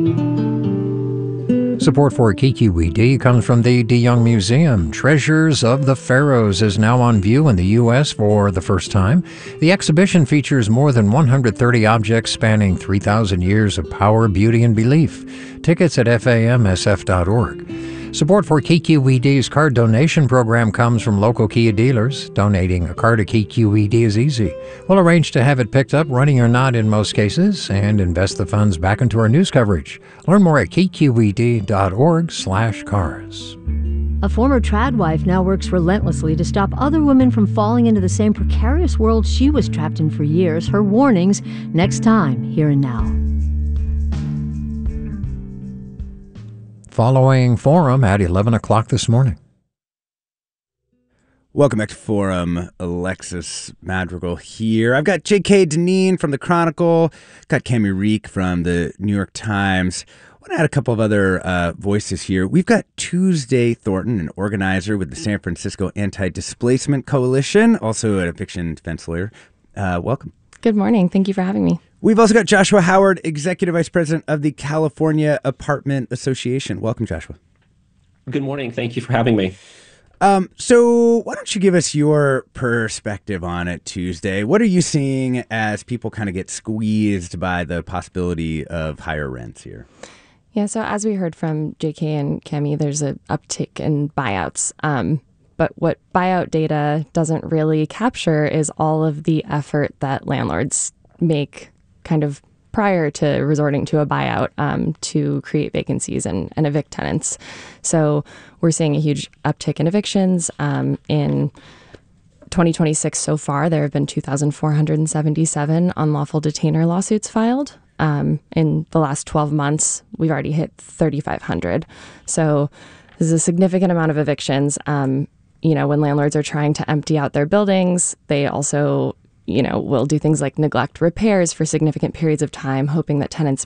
Support for KQED comes from the DeYoung Museum. Treasures of the Pharaohs is now on view in the U.S. for the first time. The exhibition features more than 130 objects spanning 3,000 years of power, beauty, and belief. Tickets at famsf.org. Support for KQED's card donation program comes from local Kia dealers. Donating a car to KQED is easy. We'll arrange to have it picked up, running or not in most cases, and invest the funds back into our news coverage. Learn more at kqed.org/cars. A former trad wife now works relentlessly to stop other women from falling into the same precarious world she was trapped in for years. Her warnings next time, Here and Now. Following Forum at 11 o'clock this morning. Welcome back to Forum. Alexis Madrigal here. I've got J.K. Deneen from the Chronicle, got Cami Reek from the New York Times. I want to add a couple of other voices here. We've got Tuesday Thornton, an organizer with the San Francisco Anti-Displacement Coalition, also an eviction defense lawyer. Welcome. Good morning. Thank you for having me. We've also got Joshua Howard, Executive Vice President of the California Apartment Association. Welcome, Joshua. Good morning. Thank you for having me. So why don't you give us your perspective on it, Tuesday? What are you seeing as people kind of get squeezed by the possibility of higher rents here? Yeah, so as we heard from JK and Cami, there's an uptick in buyouts. But what buyout data doesn't really capture is all of the effort that landlords make kind of prior to resorting to a buyout to create vacancies and evict tenants. So we're seeing a huge uptick in evictions. In 2026 so far, there have been 2,477 unlawful detainer lawsuits filed. In the last 12 months, we've already hit 3,500. So this is a significant amount of evictions. When landlords are trying to empty out their buildings, they also will do things like neglect repairs for significant periods of time, hoping that tenants